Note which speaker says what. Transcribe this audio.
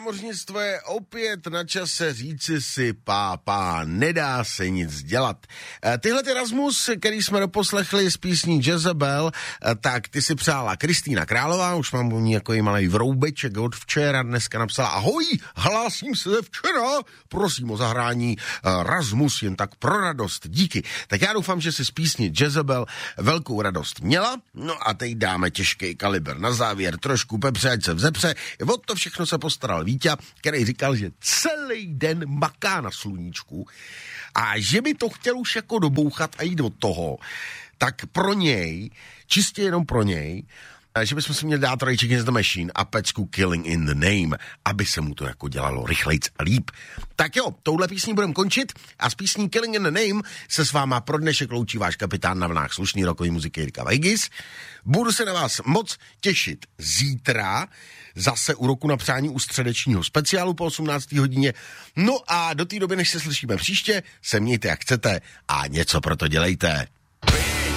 Speaker 1: námořnictvo je opět na čase říci si pápá, nedá se nic dělat. Tyhle Erasmus, který jsme doposlechli z písní Jezebel, tak ty si přála Kristýna Králová, už mám u ní jako malý vroubeček od včera, dneska napsala: ahoj, hlásím se ze včera, prosím o zahrání Rasmus jen tak pro radost, díky. Tak já doufám, že si z písně Jezebel velkou radost měla, no a teď dáme těžký kalibr na závěr, trošku pepře, ať se vzepře. O to všechno se postaral Víťa, který říkal, že celý den maká na sluníčku a že by to chtěl už jako dobouchat a jít od toho, tak pro něj, čistě jenom pro něj, že bychom si měli dát Rage Against the Machine a pecku Killing in the Name, aby se mu to jako dělalo rychlejc a líp. Tak jo, touhle písní budeme končit a s písní Killing in the Name se s váma pro dnešek loučí váš kapitán na vlnách slušný rokový muziky Jirka Veigis. Budu se na vás moc těšit zítra, zase u roku na přání u středečního speciálu po 18. hodině. No a do té doby, než se slyšíme příště, se mějte jak chcete a něco pro to dělejte.